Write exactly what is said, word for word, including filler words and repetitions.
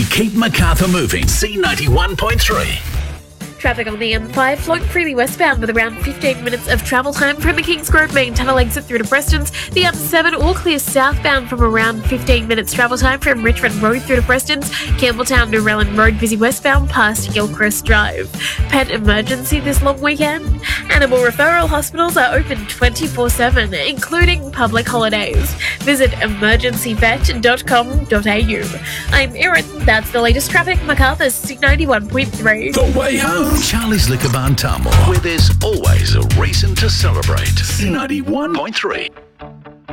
keep Macarthur moving. C ninety-one point three. Traffic on the M five flowing freely westbound with around fifteen minutes of travel time from the Kingsgrove main tunnel exit through to Preston's. The M seven all clear southbound from around fifteen minutes travel time from Richmond Road through to Preston's. Campbelltown to Relland Road busy westbound past Gilchrist Drive. Pet emergency this long weekend? Animal referral hospitals are open twenty-four seven, including public holidays. Visit emergency vet dot com dot a u. I'm Erin. That's the latest traffic. Macarthur's C ninety-one point three. The way home. Charlie's Liquor Barn Tamworth, where there's always a reason to celebrate. C ninety-one point three.